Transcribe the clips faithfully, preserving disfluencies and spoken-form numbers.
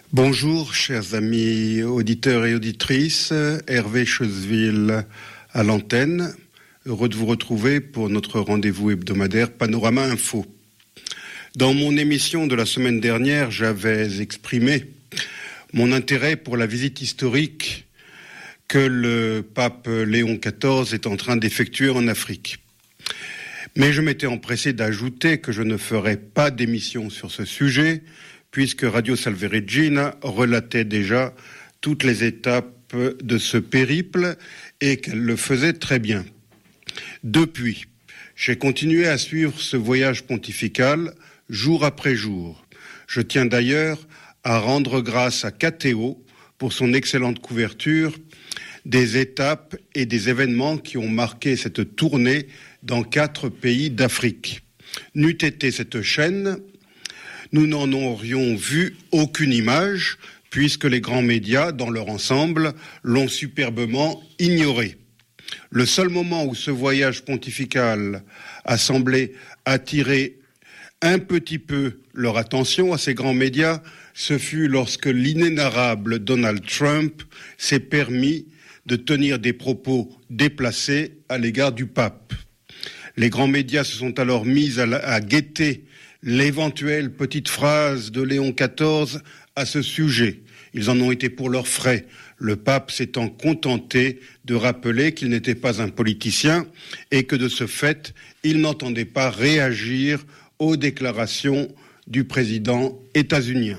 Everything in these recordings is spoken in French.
Bonjour, chers amis auditeurs et auditrices. Hervé Choseville à l'antenne. Heureux de vous retrouver pour notre rendez-vous hebdomadaire Panorama Info. Dans mon émission de la semaine dernière, j'avais exprimé mon intérêt pour la visite historique que le pape Léon quatorze est en train d'effectuer en Afrique. Mais je m'étais empressé d'ajouter que je ne ferais pas d'émission sur ce sujet, puisque Radio Salve Regina relatait déjà toutes les étapes de ce périple et qu'elle le faisait très bien. Depuis, j'ai continué à suivre ce voyage pontifical jour après jour. Je tiens d'ailleurs à rendre grâce à K T O pour son excellente couverture des étapes et des événements qui ont marqué cette tournée dans quatre pays d'Afrique. N'eût été cette chaîne, nous n'en aurions vu aucune image, puisque les grands médias, dans leur ensemble, l'ont superbement ignoré. Le seul moment où ce voyage pontifical a semblé attirer un petit peu leur attention à ces grands médias, ce fut lorsque l'inénarrable Donald Trump s'est permis de tenir des propos déplacés à l'égard du pape. Les grands médias se sont alors mis à, la, à guetter l'éventuelle petite phrase de Léon quatorze à ce sujet. Ils en ont été pour leurs frais, le pape s'étant contenté de rappeler qu'il n'était pas un politicien et que de ce fait, il n'entendait pas réagir aux déclarations du président états-unien.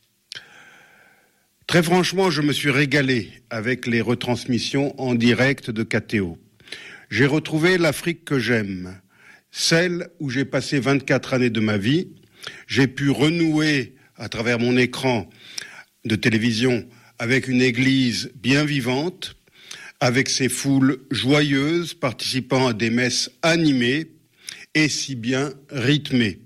Très franchement, je me suis régalé avec les retransmissions en direct de K T O. J'ai retrouvé l'Afrique que j'aime, celle où j'ai passé vingt-quatre années de ma vie. J'ai pu renouer à travers mon écran de télévision avec une église bien vivante, avec ses foules joyeuses participant à des messes animées et si bien rythmées.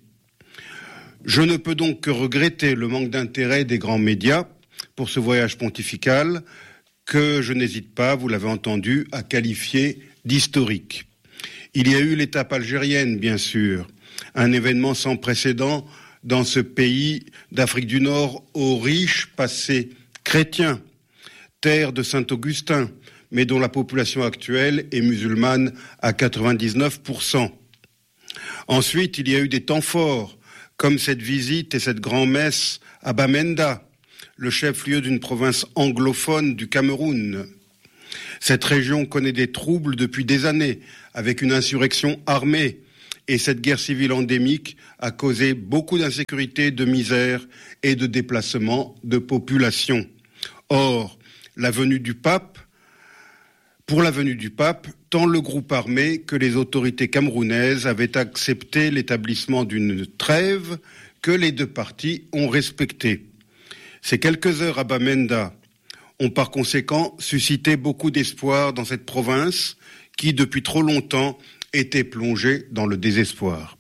Je ne peux donc que regretter le manque d'intérêt des grands médias pour ce voyage pontifical que je n'hésite pas, vous l'avez entendu, à qualifier d'historique. Il y a eu l'étape algérienne, bien sûr, un événement sans précédent dans ce pays d'Afrique du Nord au riche passé chrétien, terre de Saint-Augustin, mais dont la population actuelle est musulmane à quatre-vingt-dix-neuf pour cent. Ensuite, il y a eu des temps forts, comme cette visite et cette grand-messe à Bamenda, le chef-lieu d'une province anglophone du Cameroun. Cette région connaît des troubles depuis des années, avec une insurrection armée, et cette guerre civile endémique a causé beaucoup d'insécurité, de misère et de déplacement de population. Or, la venue du pape, pour la venue du pape, tant le groupe armé que les autorités camerounaises avaient accepté l'établissement d'une trêve que les deux parties ont respectée. Ces quelques heures à Bamenda ont par conséquent suscité beaucoup d'espoir dans cette province qui, depuis trop longtemps, était plongée dans le désespoir.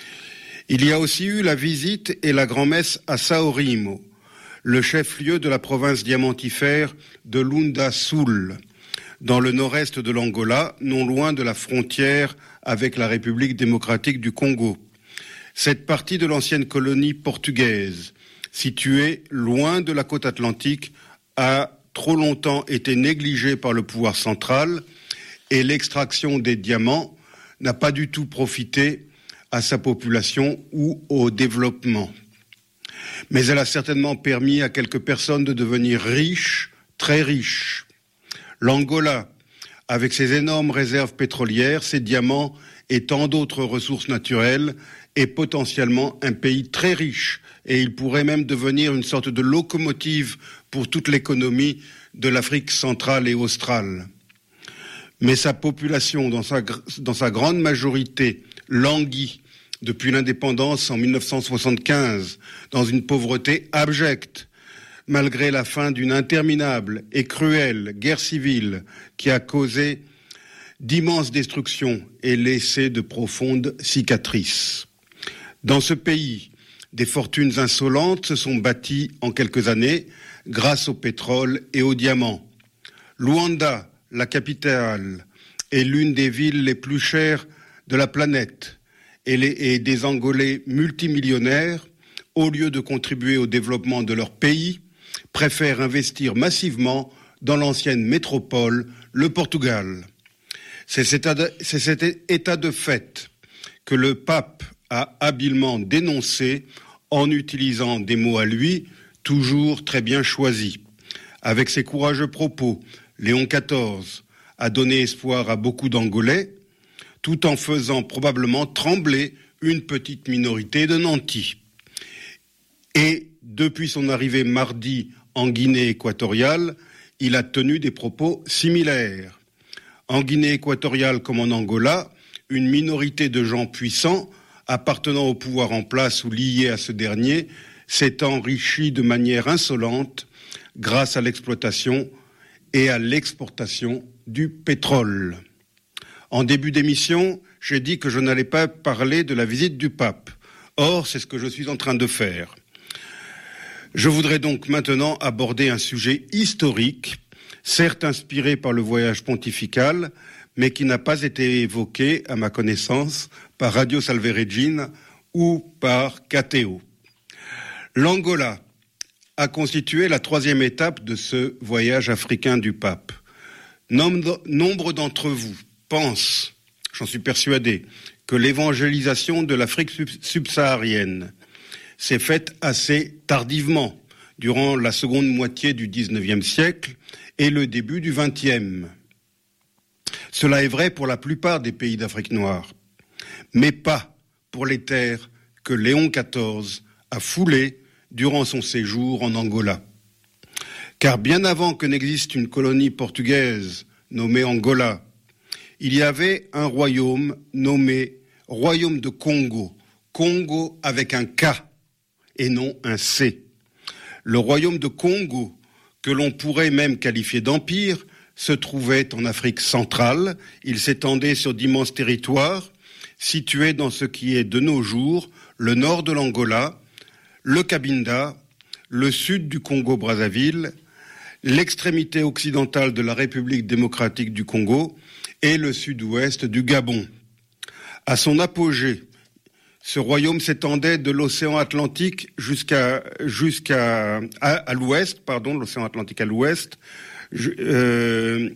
Il y a aussi eu la visite et la grand-messe à Saorimo, le chef-lieu de la province diamantifère de Lunda Sul, dans le nord-est de l'Angola, non loin de la frontière avec la République démocratique du Congo. Cette partie de l'ancienne colonie portugaise, située loin de la côte atlantique, a trop longtemps été négligée par le pouvoir central et l'extraction des diamants n'a pas du tout profité à sa population ou au développement. Mais elle a certainement permis à quelques personnes de devenir riches, très riches. L'Angola, avec ses énormes réserves pétrolières, ses diamants et tant d'autres ressources naturelles, est potentiellement un pays très riche et il pourrait même devenir une sorte de locomotive pour toute l'économie de l'Afrique centrale et australe. Mais sa population, dans sa, dans sa grande majorité, languit depuis l'indépendance en mille neuf cent soixante-quinze dans une pauvreté abjecte, malgré la fin d'une interminable et cruelle guerre civile qui a causé d'immenses destructions et laissé de profondes cicatrices. Dans ce pays, des fortunes insolentes se sont bâties en quelques années grâce au pétrole et aux diamants. Luanda, la capitale, est l'une des villes les plus chères de la planète et, les, et des Angolais multimillionnaires, au lieu de contribuer au développement de leur pays, préfèrent investir massivement dans l'ancienne métropole, le Portugal. C'est cet état de, c'est cet état de fait que le pape a habilement dénoncé en utilisant des mots à lui, toujours très bien choisis. Avec ses courageux propos, Léon quatorze a donné espoir à beaucoup d'Angolais, tout en faisant probablement trembler une petite minorité de nantis. Et depuis son arrivée mardi en Guinée équatoriale, il a tenu des propos similaires. En Guinée équatoriale comme en Angola, une minorité de gens puissants appartenant au pouvoir en place ou liés à ce dernier s'est enrichie de manière insolente grâce à l'exploitation et à l'exportation du pétrole. En début d'émission, j'ai dit que je n'allais pas parler de la visite du pape. Or, c'est ce que je suis en train de faire. Je voudrais donc maintenant aborder un sujet historique, certes inspiré par le voyage pontifical, mais qui n'a pas été évoqué, à ma connaissance, par Radio Salve Regina ou par K T O. L'Angola a constitué la troisième étape de ce voyage africain du pape. Nombre d'entre vous pensent, j'en suis persuadé, que l'évangélisation de l'Afrique subsaharienne s'est faite assez tardivement, durant la seconde moitié du dix-neuvième siècle et le début du vingtième. Cela est vrai pour la plupart des pays d'Afrique noire, mais pas pour les terres que Léon quatorze a foulées durant son séjour en Angola. Car bien avant que n'existe une colonie portugaise nommée Angola, il y avait un royaume nommé Royaume de Congo, Congo avec un K et non un C. Le royaume de Congo, que l'on pourrait même qualifier d'empire, se trouvait en Afrique centrale. Il s'étendait sur d'immenses territoires, situés dans ce qui est de nos jours le nord de l'Angola, le Cabinda, le sud du Congo-Brazzaville, l'extrémité occidentale de la République démocratique du Congo et le sud-ouest du Gabon. À son apogée, ce royaume s'étendait de l'océan Atlantique jusqu'à jusqu'à à, à l'ouest, pardon, l'océan Atlantique à l'ouest, euh,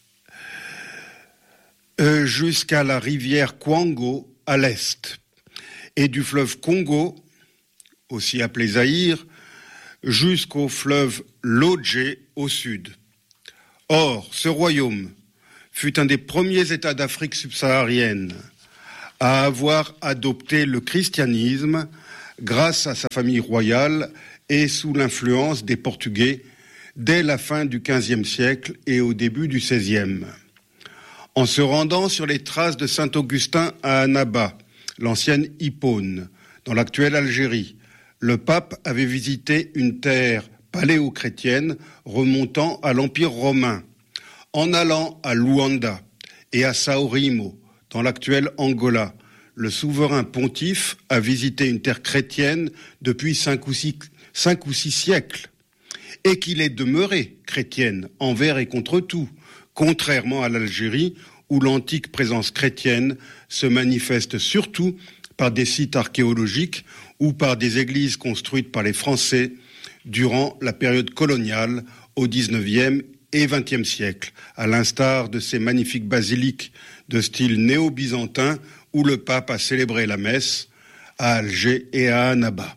euh, jusqu'à la rivière Kwango à l'est, et du fleuve Congo, aussi appelé Zaïre, jusqu'au fleuve Lodje au sud. Or, ce royaume fut un des premiers États d'Afrique subsaharienne à avoir adopté le christianisme grâce à sa famille royale et sous l'influence des Portugais dès la fin du quinzième siècle et au début du seizième. En se rendant sur les traces de saint Augustin à Annaba, l'ancienne Hippone, dans l'actuelle Algérie, le pape avait visité une terre paléo-chrétienne remontant à l'Empire romain. En allant à Luanda et à Sao Rimo, dans l'actuelle Angola, le souverain pontife a visité une terre chrétienne depuis cinq ou six, cinq ou six siècles, et qu'il est demeuré chrétienne envers et contre tout, contrairement à l'Algérie où l'antique présence chrétienne se manifeste surtout par des sites archéologiques ou par des églises construites par les Français durant la période coloniale au dix-neuvième et vingtième siècle, à l'instar de ces magnifiques basiliques de style néo-byzantin où le pape a célébré la messe à Alger et à Annaba.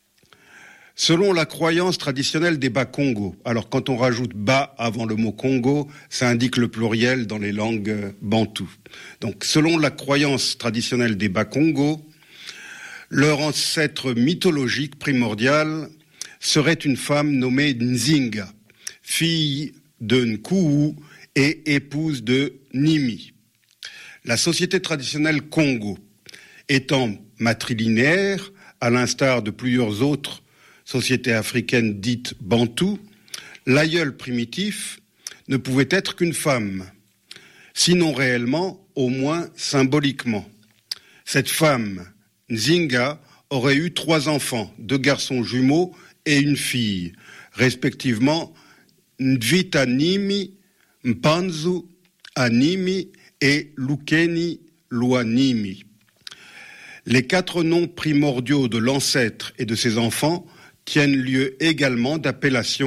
Selon la croyance traditionnelle des Bas-Congo, alors quand on rajoute Bas avant le mot Congo, ça indique le pluriel dans les langues bantoues. Donc selon la croyance traditionnelle des Bas-Congo, leur ancêtre mythologique primordial serait une femme nommée Nzinga, fille de Nkou et épouse de Nimi. La société traditionnelle Congo étant matrilinéaire, à l'instar de plusieurs autres sociétés africaines dites bantoues, l'aïeul primitif ne pouvait être qu'une femme, sinon réellement, au moins symboliquement. Cette femme, Nzinga, aurait eu trois enfants, deux garçons jumeaux et une fille, respectivement Nvita Nimi, Mpanzu Animi et Lukeni Luanimi. Les quatre noms primordiaux de l'ancêtre et de ses enfants tiennent lieu également d'appellation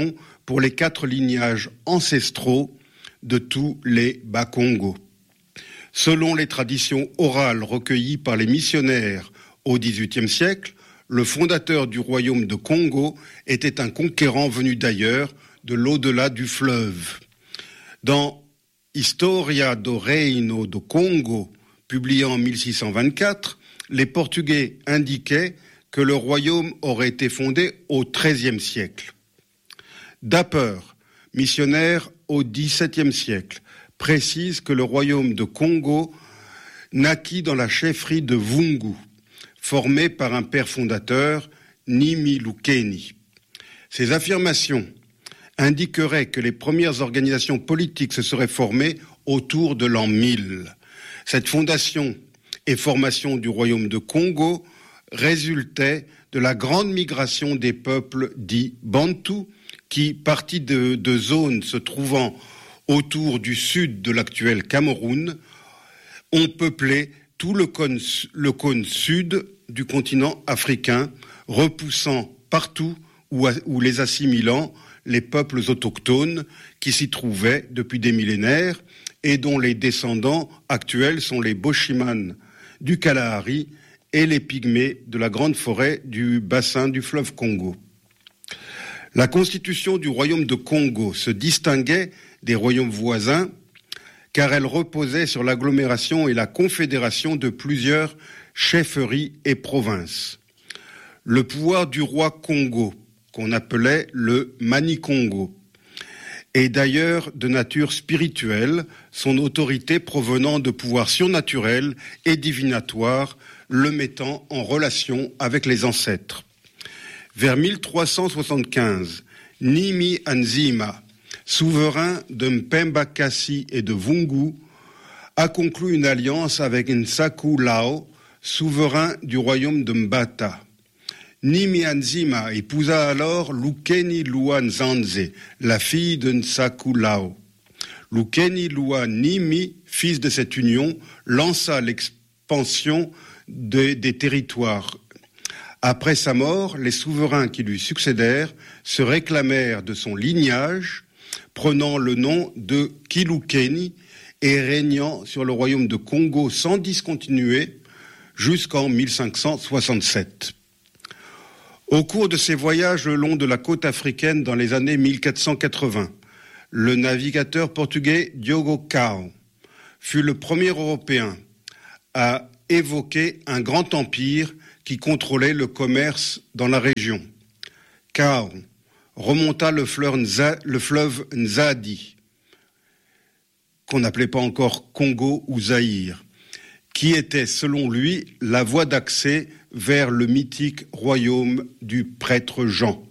pour les quatre lignages ancestraux de tous les Bakongo. Selon les traditions orales recueillies par les missionnaires au dix-huitième siècle, le fondateur du royaume de Congo était un conquérant venu d'ailleurs, de l'au-delà du fleuve. Dans Historia do Reino do Congo, publié en mille six cent vingt-quatre, les Portugais indiquaient que le royaume aurait été fondé au treizième siècle. Dapper, missionnaire au dix-septième siècle, précise que le royaume de Congo naquit dans la chefferie de Vungu, formée par un père fondateur, Nimi Lukeni. Ces affirmations indiqueraient que les premières organisations politiques se seraient formées autour de l'an mille. Cette fondation et formation du royaume de Congo résultait de la grande migration des peuples dits bantous qui, partis de, de zones se trouvant autour du sud de l'actuel Cameroun, ont peuplé tout le cône, le cône sud du continent africain, repoussant partout ou, ou les assimilant les peuples autochtones qui s'y trouvaient depuis des millénaires et dont les descendants actuels sont les Boshiman du Kalahari et les Pygmées de la grande forêt du bassin du fleuve Congo. La constitution du royaume de Congo se distinguait des royaumes voisins car elle reposait sur l'agglomération et la confédération de plusieurs chefferies et provinces. Le pouvoir du roi Congo, qu'on appelait le Mani-Congo, est d'ailleurs de nature spirituelle, son autorité provenant de pouvoirs surnaturels et divinatoires, le mettant en relation avec les ancêtres. Vers mille trois cent soixante-quinze, Nimi Anzima, souverain de Mpemba Kassi et de Vungu, a conclu une alliance avec Nsaku Lao, souverain du royaume de Mbata. Nimi Anzima épousa alors Lukeni Lua Nzanze, la fille de Nsaku Lao. Lukeni Lua Nimi, fils de cette union, lança l'expansion de, des territoires. Après sa mort, les souverains qui lui succédèrent se réclamèrent de son lignage, prenant le nom de Kilukeni et régnant sur le royaume de Congo sans discontinuer jusqu'en mille cinq cent soixante-sept. Au cours de ses voyages le long de la côte africaine dans les années mille quatre cent quatre-vingts, le navigateur portugais Diogo Cao fut le premier Européen à évoquer un grand empire qui contrôlait le commerce dans la région. Cao remonta le fleuve, Nza, le fleuve Nzadi, qu'on n'appelait pas encore Congo ou Zaïre, qui était, selon lui, la voie d'accès vers le mythique royaume du prêtre Jean.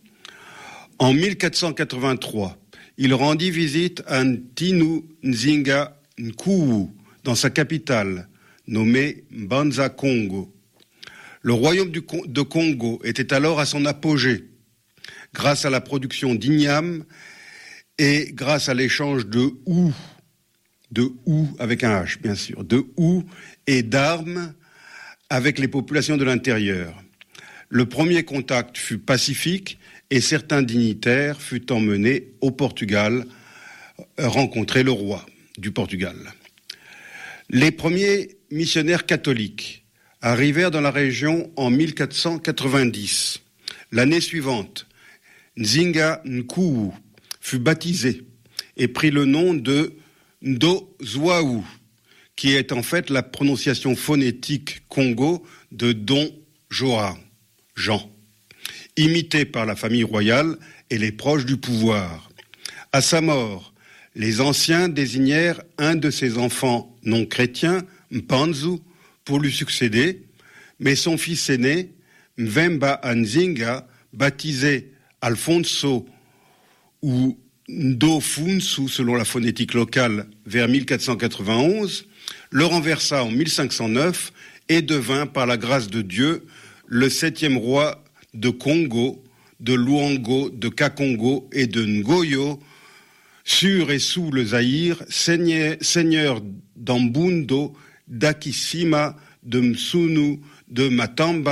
En mille quatre cent quatre-vingt-trois, il rendit visite à Ntinu Nzinga Nkuwu, dans sa capitale, nommée Mbanza Congo. Le royaume du, de Congo était alors à son apogée, grâce à la production d'igname et grâce à l'échange de hou, de hou avec un H bien sûr, de hou et d'armes avec les populations de l'intérieur. Le premier contact fut pacifique et certains dignitaires furent emmenés au Portugal rencontrer le roi du Portugal. Les premiers missionnaires catholiques arrivèrent dans la région en mille quatre cent quatre-vingt-dix. L'année suivante, Nzinga Nkuwu fut baptisé et prit le nom de Ndozwaou, qui est en fait la prononciation phonétique Congo de Don Joa, Jean, imité par la famille royale et les proches du pouvoir. À sa mort, les anciens désignèrent un de ses enfants non chrétiens, Mpanzu, pour lui succéder, mais son fils aîné, Mvemba Nzinga, baptisé Alfonso ou Ndofunsu selon la phonétique locale vers mille quatre cent quatre-vingt-onze, le renversa en mille cinq cent neuf et devint par la grâce de Dieu le septième roi de Congo, de Luango, de Kakongo et de Ngoyo, sur et sous le Zaïre, seigneur, seigneur d'Ambundo, d'Akisima, de Msunu, de Matamba,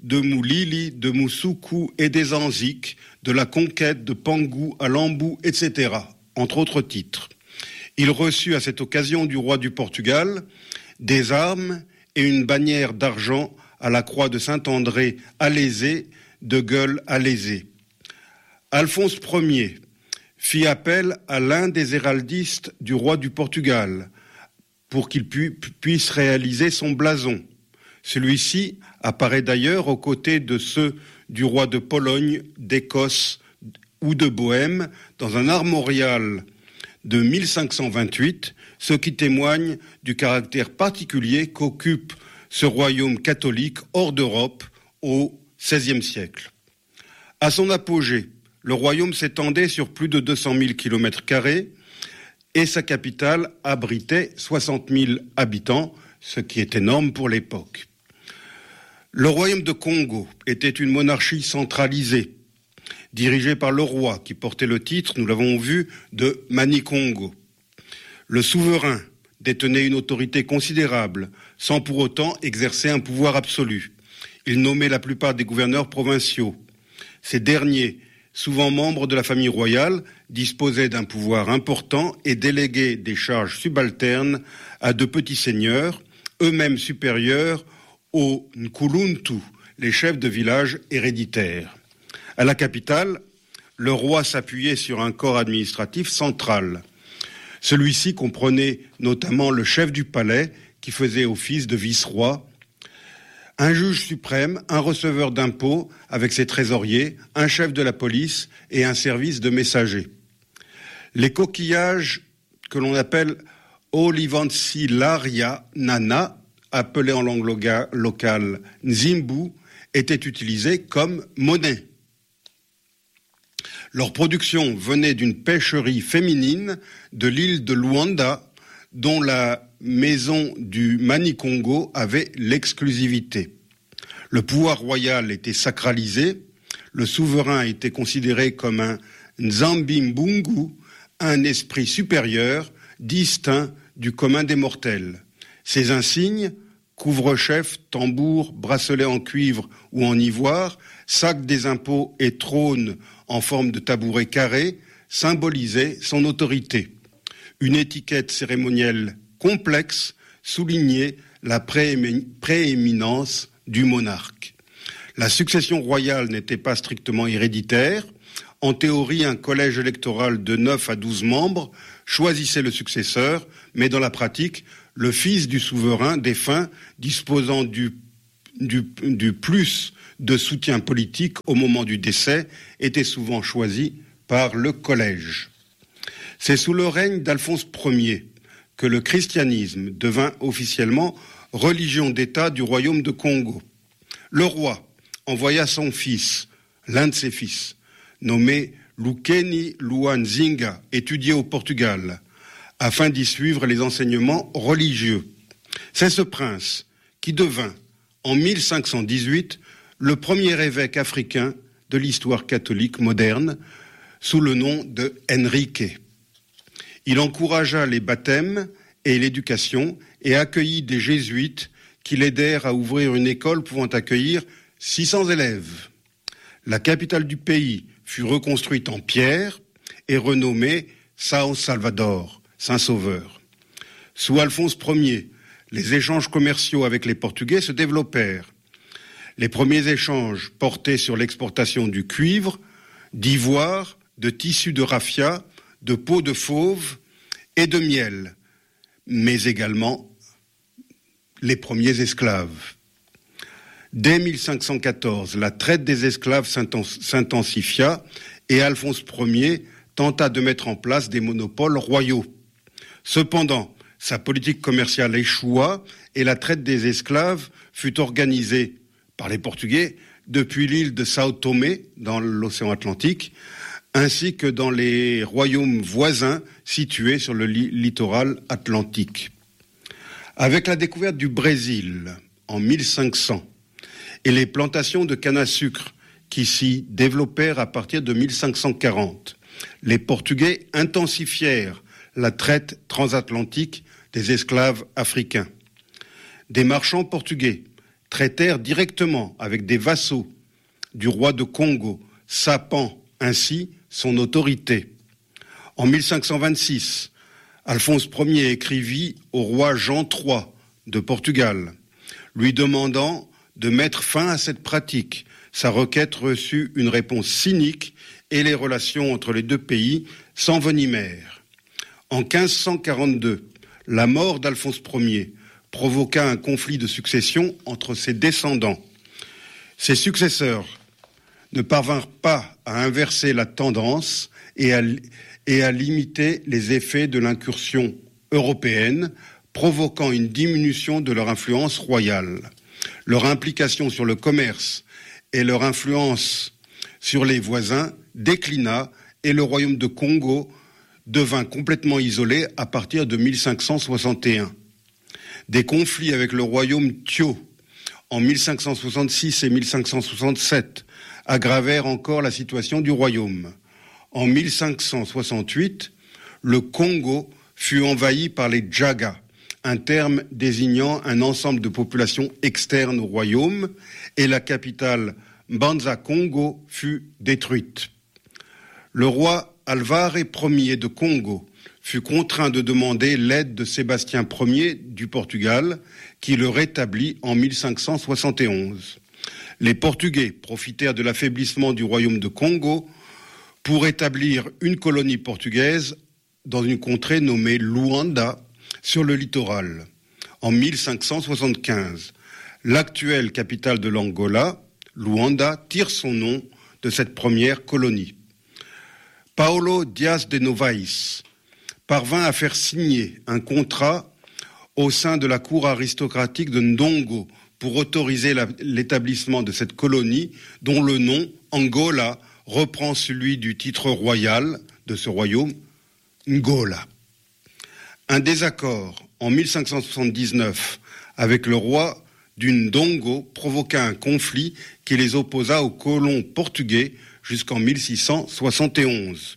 de Moulili, de Moussoukou et des Anziques, de la conquête de Pangou à Lambou, et cetera, entre autres titres. Il reçut à cette occasion du roi du Portugal des armes et une bannière d'argent à la croix de Saint-André alésée, de gueule alésée. Alphonse Ier fit appel à l'un des héraldistes du roi du Portugal pour qu'il pu, puisse réaliser son blason. Celui-ci apparaît d'ailleurs aux côtés de ceux du roi de Pologne, d'Écosse ou de Bohême dans un armorial de mille cinq cent vingt-huit, ce qui témoigne du caractère particulier qu'occupe ce royaume catholique hors d'Europe au seizième siècle. À son apogée, le royaume s'étendait sur plus de deux cent mille kilomètres carrés et sa capitale abritait soixante mille habitants, ce qui est énorme pour l'époque. Le royaume de Congo était une monarchie centralisée, dirigée par le roi qui portait le titre, nous l'avons vu, de Mani-Congo. Le souverain détenait une autorité considérable, sans pour autant exercer un pouvoir absolu. Il nommait la plupart des gouverneurs provinciaux. Ces derniers, souvent membres de la famille royale, disposaient d'un pouvoir important et déléguaient des charges subalternes à de petits seigneurs, eux-mêmes supérieurs aux Nkuluntu, les chefs de village héréditaires. À la capitale, le roi s'appuyait sur un corps administratif central. Celui-ci comprenait notamment le chef du palais, qui faisait office de vice-roi, un juge suprême, un receveur d'impôts avec ses trésoriers, un chef de la police et un service de messagers. Les coquillages que l'on appelle Olivancillaria nana, appelés en langue loga- locale Nzimbu, étaient utilisés comme monnaie. Leur production venait d'une pêcherie féminine de l'île de Luanda, dont la maison du Mani-Congo avait l'exclusivité. Le pouvoir royal était sacralisé, le souverain était considéré comme un Nzambi-Mbungu, un esprit supérieur, distinct du commun des mortels. Ces insignes, couvre-chef, tambour, bracelet en cuivre ou en ivoire, sac des impôts et trône en forme de tabouret carré, symbolisaient son autorité. Une étiquette cérémonielle complexe soulignait la préémi- prééminence du monarque. La succession royale n'était pas strictement héréditaire. En théorie, un collège électoral de neuf à douze membres choisissait le successeur, mais dans la pratique, le fils du souverain défunt, disposant du, du, du plus de soutien politique au moment du décès, était souvent choisi par le collège. C'est sous le règne d'Alphonse Ier que le christianisme devint officiellement religion d'État du royaume de Congo. Le roi envoya son fils, l'un de ses fils, nommé Lukeni Luanzinga, étudier au Portugal, afin d'y suivre les enseignements religieux. C'est ce prince qui devint, en mille cinq cent dix-huit, le premier évêque africain de l'histoire catholique moderne, sous le nom de Henrique. Il encouragea les baptêmes et l'éducation et accueillit des jésuites qui l'aidèrent à ouvrir une école pouvant accueillir six cents élèves. La capitale du pays fut reconstruite en pierre et renommée São Salvador, Saint-Sauveur. Sous Alphonse Ier, les échanges commerciaux avec les Portugais se développèrent. Les premiers échanges portaient sur l'exportation du cuivre, d'ivoire, de tissus de raffia, de peau de fauve et de miel, mais également les premiers esclaves. Dès mille cinq cent quatorze, la traite des esclaves s'intensifia et Alphonse Ier tenta de mettre en place des monopoles royaux. Cependant, sa politique commerciale échoua et la traite des esclaves fut organisée par les Portugais depuis l'île de Sao Tomé dans l'océan Atlantique, ainsi que dans les royaumes voisins situés sur le li- littoral atlantique. Avec la découverte du Brésil en mille cinq cents et les plantations de canne à sucre qui s'y développèrent à partir de mille cinq cent quarante, les Portugais intensifièrent la traite transatlantique des esclaves africains. Des marchands portugais traitèrent directement avec des vassaux du roi de Congo, sapant ainsi son autorité. En mille cinq cent vingt-six, Alphonse Ier écrivit au roi Jean trois de Portugal, lui demandant de mettre fin à cette pratique. Sa requête reçut une réponse cynique et les relations entre les deux pays s'envenimèrent. En quinze cent quarante-deux, la mort d'Alphonse Ier provoqua un conflit de succession entre ses descendants. Ses successeurs ne parvinrent pas à inverser la tendance et à, et à limiter les effets de l'incursion européenne, provoquant une diminution de leur influence royale. Leur implication sur le commerce et leur influence sur les voisins déclina et le royaume de Congo devint complètement isolé à partir de mille cinq cent soixante et un. Des conflits avec le royaume Thio en mille cinq cent soixante-six et mille cinq cent soixante-sept aggravèrent encore la situation du royaume. En mille cinq cent soixante-huit, le Congo fut envahi par les Djaga, un terme désignant un ensemble de populations externes au royaume, et la capitale Mbanza Congo fut détruite. Le roi Alvare Ier de Congo fut contraint de demander l'aide de Sébastien Ier du Portugal, qui le rétablit en mille cinq cent soixante et onze. Les Portugais profitèrent de l'affaiblissement du royaume de Congo pour établir une colonie portugaise dans une contrée nommée Luanda, sur le littoral. En mille cinq cent soixante-quinze, l'actuelle capitale de l'Angola, Luanda, tire son nom de cette première colonie. Paulo Dias de Novaes parvint à faire signer un contrat au sein de la cour aristocratique de Ndongo pour autoriser la, l'établissement de cette colonie dont le nom, Angola, reprend celui du titre royal de ce royaume, Ngola. Un désaccord en mille cinq cent soixante-dix-neuf avec le roi du Ndongo provoqua un conflit qui les opposa aux colons portugais jusqu'en mille six cent soixante et onze.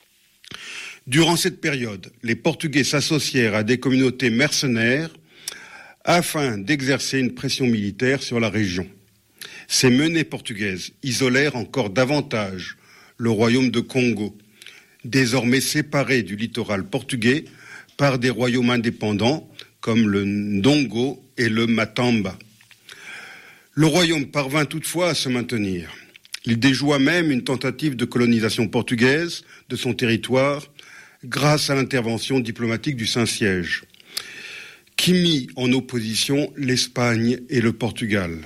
Durant cette période, les Portugais s'associèrent à des communautés mercenaires afin d'exercer une pression militaire sur la région. Ces menées portugaises isolèrent encore davantage le royaume de Congo, désormais séparé du littoral portugais par des royaumes indépendants comme le Ndongo et le Matamba. Le royaume parvint toutefois à se maintenir. Il déjoua même une tentative de colonisation portugaise de son territoire grâce à l'intervention diplomatique du Saint-Siège, qui mit en opposition l'Espagne et le Portugal.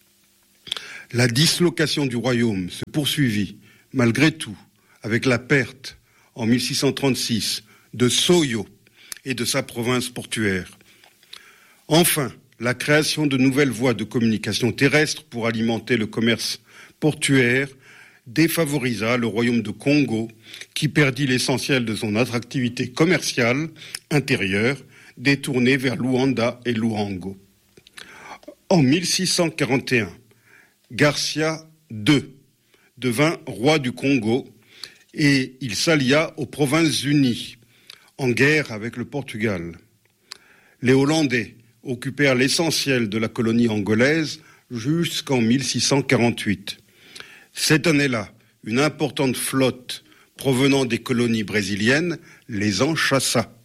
La dislocation du royaume se poursuivit, malgré tout, avec la perte, en mille six cent trente-six, de Soyo et de sa province portuaire. Enfin, la création de nouvelles voies de communication terrestre pour alimenter le commerce portuaire défavorisa le royaume de Congo, qui perdit l'essentiel de son attractivité commerciale intérieure, détournée vers Luanda et Luango. En mille six cent quarante et un, Garcia deux devint roi du Congo et il s'allia aux Provinces-Unies, en guerre avec le Portugal. Les Hollandais occupèrent l'essentiel de la colonie angolaise jusqu'en mille six cent quarante-huit. Cette année-là, une importante flotte provenant des colonies brésiliennes les en chassa.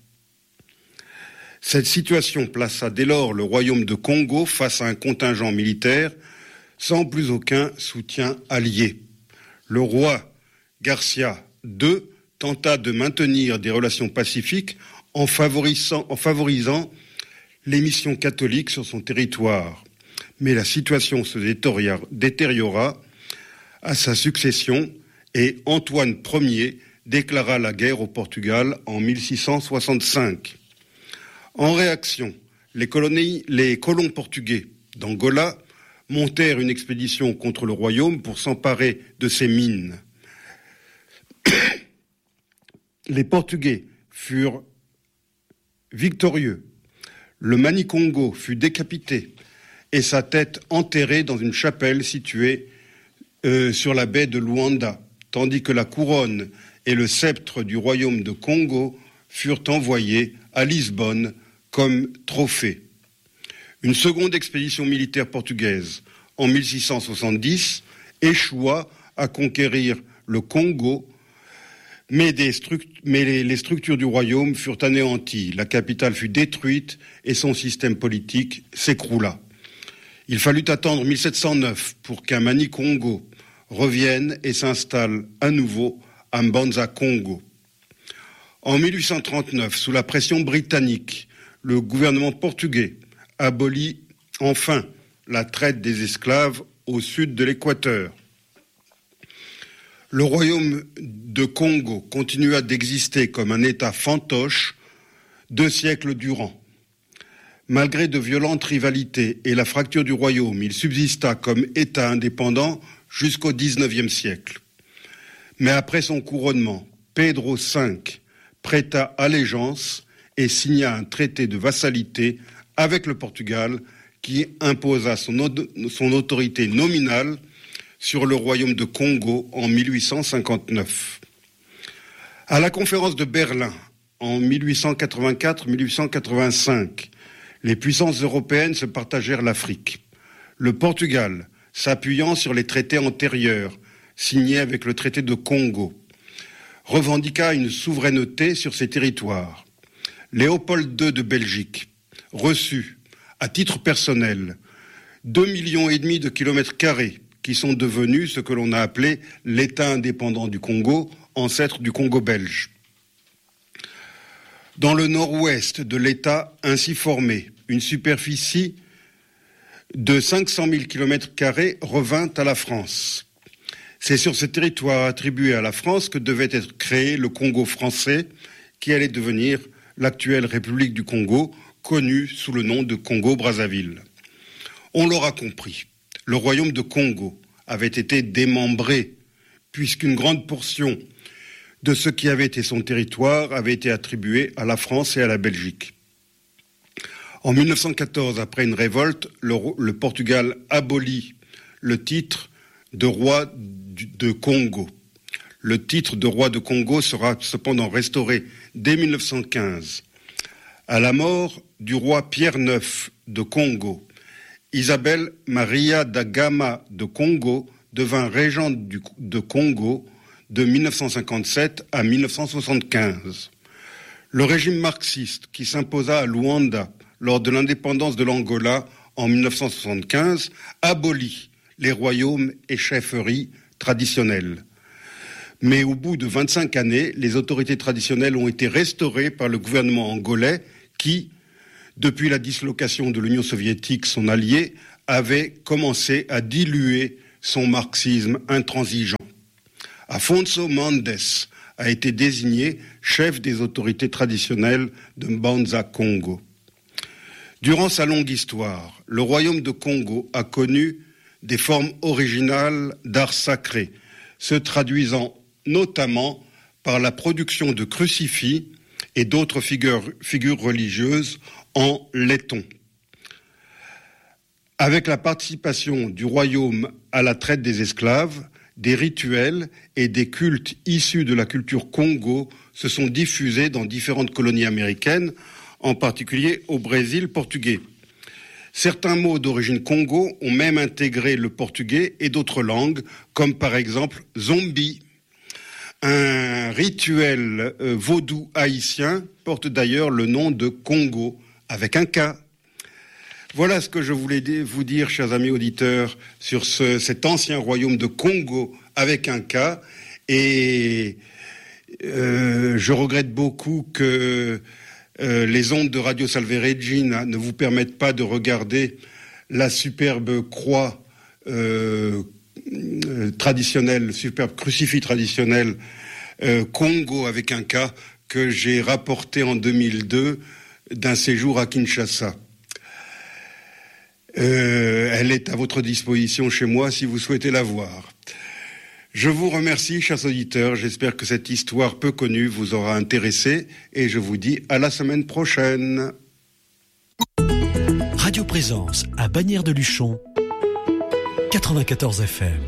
Cette situation plaça dès lors le royaume de Congo face à un contingent militaire sans plus aucun soutien allié. Le roi Garcia deux tenta de maintenir des relations pacifiques en favorisant, en favorisant les missions catholiques sur son territoire. Mais la situation se détériora à sa succession et Antoine Ier déclara la guerre au Portugal en mille six cent soixante-cinq. En réaction, les, colonies, les colons portugais d'Angola montèrent une expédition contre le royaume pour s'emparer de ses mines. Les Portugais furent victorieux. Le Manicongo fut décapité et sa tête enterrée dans une chapelle située euh, sur la baie de Luanda, tandis que la couronne et le sceptre du royaume de Congo furent envoyés à Lisbonne comme trophée. Une seconde expédition militaire portugaise, en mille six cent soixante-dix, échoua à conquérir le Congo, mais, des struct- mais les, les structures du royaume furent anéanties, la capitale fut détruite et son système politique s'écroula. Il fallut attendre mille sept cent neuf pour qu'un Mani Congo revienne et s'installe à nouveau à Mbanza Congo. En mille huit cent trente-neuf, sous la pression britannique, le gouvernement portugais abolit enfin la traite des esclaves au sud de l'Équateur. Le royaume de Congo continua d'exister comme un État fantoche deux siècles durant. Malgré de violentes rivalités et la fracture du royaume, il subsista comme État indépendant jusqu'au dix-neuvième siècle. Mais après son couronnement, Pedro cinq prêta allégeance et signa un traité de vassalité avec le Portugal qui imposa son, son autorité nominale sur le royaume de Congo en mille huit cent cinquante-neuf. À la conférence de Berlin en mille huit cent quatre-vingt-quatre mille huit cent quatre-vingt-cinq, les puissances européennes se partagèrent l'Afrique. Le Portugal, s'appuyant sur les traités antérieurs signés avec le traité de Congo, revendiqua une souveraineté sur ses territoires. Léopold deux de Belgique reçut, à titre personnel, deux millions et demi de kilomètres carrés qui sont devenus ce que l'on a appelé l'État indépendant du Congo, ancêtre du Congo belge. Dans le nord-ouest de l'État ainsi formé, une superficie de cinq cent mille kilomètres carrés revint à la France. C'est sur ce territoire attribué à la France que devait être créé le Congo français, qui allait devenir l'actuelle République du Congo, connue sous le nom de Congo-Brazzaville. On l'aura compris, le royaume de Congo avait été démembré, puisqu'une grande portion de ce qui avait été son territoire avait été attribué à la France et à la Belgique. En mille neuf cent quatorze, après une révolte, le, le Portugal abolit le titre de roi de Congo. Le titre de roi de Congo sera cependant restauré dès mille neuf cent quinze. À la mort du roi Pierre neuf de Congo, Isabelle Maria da Gama de Congo devint régente du, de Congo de mille neuf cent cinquante-sept à mille neuf cent soixante-quinze. Le régime marxiste qui s'imposa à Luanda lors de l'indépendance de l'Angola en mille neuf cent soixante-quinze abolit les royaumes et chefferies traditionnelles. Mais au bout de vingt-cinq années, les autorités traditionnelles ont été restaurées par le gouvernement angolais qui, depuis la dislocation de l'Union soviétique, son allié, avait commencé à diluer son marxisme intransigeant. Afonso Mendes a été désigné chef des autorités traditionnelles de Mbanza Congo. Durant sa longue histoire, le royaume de Congo a connu des formes originales d'art sacré, se traduisant notamment par la production de crucifix et d'autres figures, figures religieuses en laiton. Avec la participation du royaume à la traite des esclaves, des rituels et des cultes issus de la culture Congo se sont diffusés dans différentes colonies américaines, en particulier au Brésil portugais. Certains mots d'origine Congo ont même intégré le portugais et d'autres langues, comme par exemple zombie. Un rituel euh, vaudou haïtien porte d'ailleurs le nom de Congo, avec un K. Voilà ce que je voulais vous dire, chers amis auditeurs, sur ce, cet ancien royaume de Congo avec un K. Et euh, je regrette beaucoup que euh, les ondes de Radio Salve Regina ne vous permettent pas de regarder la superbe croix euh, euh, traditionnelle, le superbe crucifix traditionnel euh, Congo avec un K que j'ai rapporté en deux mille deux d'un séjour à Kinshasa. Euh, elle est à votre disposition chez moi si vous souhaitez la voir. Je vous remercie, chers auditeurs. J'espère que cette histoire peu connue vous aura intéressé et je vous dis à la semaine prochaine. Radio Présence à Bagnères de Luchon, quatre-vingt-quatorze F M.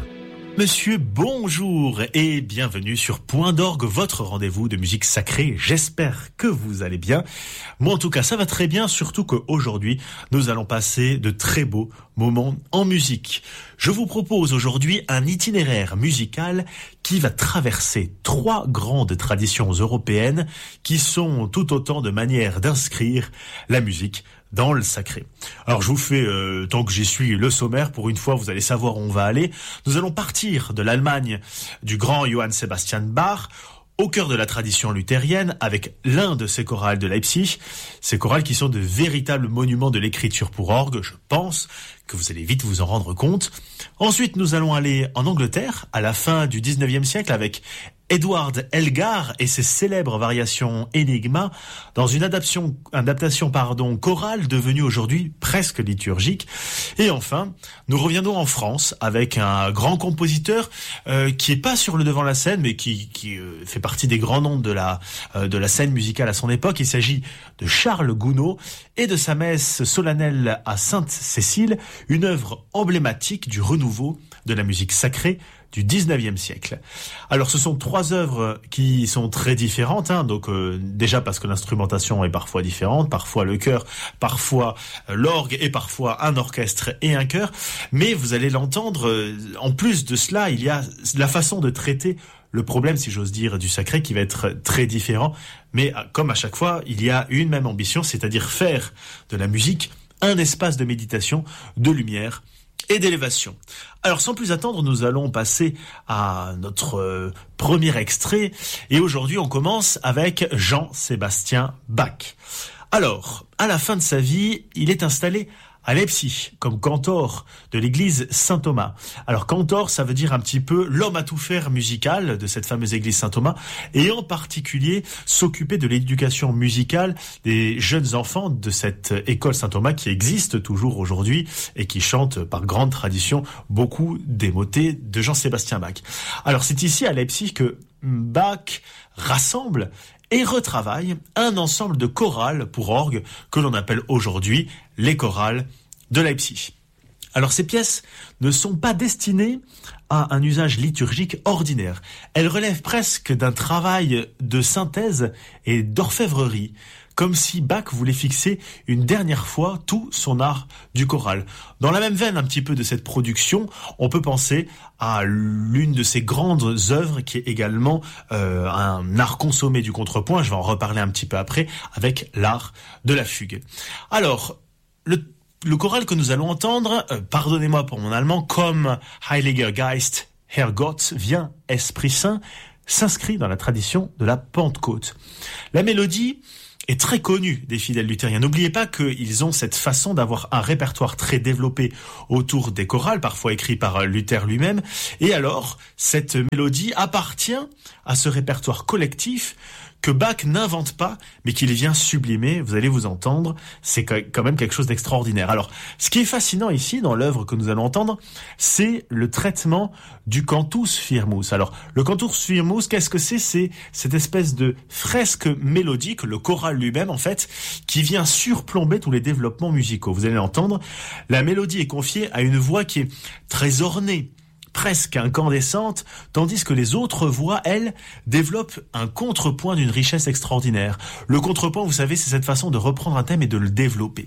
Monsieur, bonjour et bienvenue sur Point d'Orgue, votre rendez-vous de musique sacrée. J'espère que vous allez bien. Moi, en tout cas, ça va très bien, surtout qu'aujourd'hui, nous allons passer de très beaux moments en musique. Je vous propose aujourd'hui un itinéraire musical qui va traverser trois grandes traditions européennes qui sont tout autant de manières d'inscrire la musique dans le sacré. Alors je vous fais, euh, tant que j'y suis, le sommaire. Pour une fois, vous allez savoir où on va aller. Nous allons partir de l'Allemagne du grand Johann Sebastian Bach, au cœur de la tradition luthérienne, avec l'un de ces chorales de Leipzig. Ces chorales qui sont de véritables monuments de l'écriture pour orgue, je pense que vous allez vite vous en rendre compte. Ensuite, nous allons aller en Angleterre, à la fin du dix-neuvième siècle, avec Edward Elgar et ses célèbres variations Enigma dans une adaptation, adaptation pardon, chorale devenue aujourd'hui presque liturgique. Et enfin, nous reviendrons en France avec un grand compositeur euh, qui est pas sur le devant de la scène, mais qui, qui euh, fait partie des grands noms de la, euh, de la scène musicale à son époque. Il s'agit de Charles Gounod et de sa messe solennelle à Sainte-Cécile, une œuvre emblématique du renouveau de la musique sacrée du dix-neuvième siècle. Alors ce sont trois œuvres qui sont très différentes, hein, donc euh, déjà parce que l'instrumentation est parfois différente, parfois le chœur, parfois euh, l'orgue et parfois un orchestre et un chœur, mais vous allez l'entendre, euh, en plus de cela, il y a la façon de traiter le problème, si j'ose dire, du sacré qui va être très différent, mais comme à chaque fois, il y a une même ambition, c'est-à-dire faire de la musique un espace de méditation, de lumière et d'élévation. Alors sans plus attendre, nous allons passer à notre euh, premier extrait et aujourd'hui on commence avec Jean-Sébastien Bach. Alors, à la fin de sa vie, il est installé à Leipzig, comme cantor de l'église Saint-Thomas. Alors cantor, ça veut dire un petit peu l'homme à tout faire musical de cette fameuse église Saint-Thomas, et en particulier s'occuper de l'éducation musicale des jeunes enfants de cette école Saint-Thomas qui existe toujours aujourd'hui et qui chante par grande tradition beaucoup des motets de Jean-Sébastien Bach. Alors c'est ici à Leipzig que Bach rassemble et retravaille un ensemble de chorales pour orgue que l'on appelle aujourd'hui les chorales de Leipzig. Alors ces pièces ne sont pas destinées à un usage liturgique ordinaire. Elles relèvent presque d'un travail de synthèse et d'orfèvrerie, comme si Bach voulait fixer une dernière fois tout son art du choral. Dans la même veine un petit peu de cette production, on peut penser à l'une de ses grandes œuvres qui est également euh, un art consommé du contrepoint, je vais en reparler un petit peu après, avec l'art de la fugue. Alors, le Le choral que nous allons entendre, euh, pardonnez-moi pour mon allemand, comme Heiliger Geist, Herrgott, vient Esprit Saint, s'inscrit dans la tradition de la Pentecôte. La mélodie est très connue des fidèles luthériens. N'oubliez pas qu'ils ont cette façon d'avoir un répertoire très développé autour des chorales, parfois écrits par Luther lui-même. Et alors, cette mélodie appartient à ce répertoire collectif que Bach n'invente pas, mais qu'il vient sublimer. Vous allez vous entendre, c'est quand même quelque chose d'extraordinaire. Alors, ce qui est fascinant ici, dans l'œuvre que nous allons entendre, c'est le traitement du cantus firmus. Alors, le cantus firmus, qu'est-ce que c'est? C'est cette espèce de fresque mélodique, le choral lui-même, en fait, qui vient surplomber tous les développements musicaux. Vous allez l'entendre, la mélodie est confiée à une voix qui est très ornée, presque incandescente, tandis que les autres voix, elles, développent un contrepoint d'une richesse extraordinaire. Le contrepoint, vous savez, c'est cette façon de reprendre un thème et de le développer.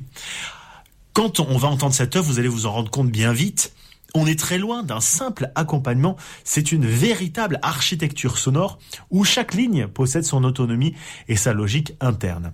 Quand on va entendre cette œuvre, vous allez vous en rendre compte bien vite, on est très loin d'un simple accompagnement, c'est une véritable architecture sonore où chaque ligne possède son autonomie et sa logique interne.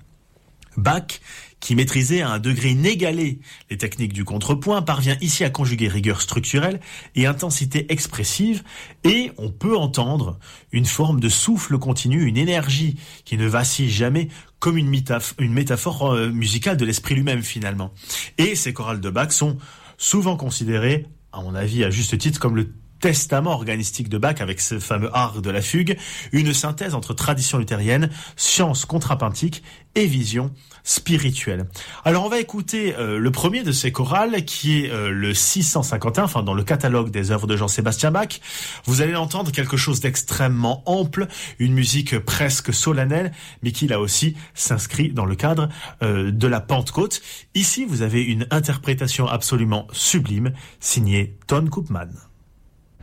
Bach, qui maîtrisait à un degré inégalé les techniques du contrepoint, parvient ici à conjuguer rigueur structurelle et intensité expressive, et on peut entendre une forme de souffle continu, une énergie qui ne vacille jamais, comme une, métaph- une métaphore euh, musicale de l'esprit lui-même finalement. Et ces chorales de Bach sont souvent considérées, à mon avis à juste titre, comme le testament organistique de Bach avec ce fameux art de la fugue, une synthèse entre tradition luthérienne, science contrapuntique et vision spirituelle. Alors on va écouter euh, le premier de ces chorales qui est euh, le six cent cinquante et un, enfin dans le catalogue des œuvres de Jean-Sébastien Bach. Vous allez entendre quelque chose d'extrêmement ample, une musique presque solennelle, mais qui là aussi s'inscrit dans le cadre euh, de la Pentecôte. Ici vous avez une interprétation absolument sublime signée Ton Koopman.